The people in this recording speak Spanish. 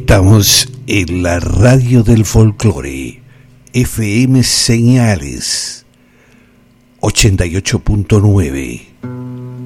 Estamos en la radio del folclore, FM Señales 88.9.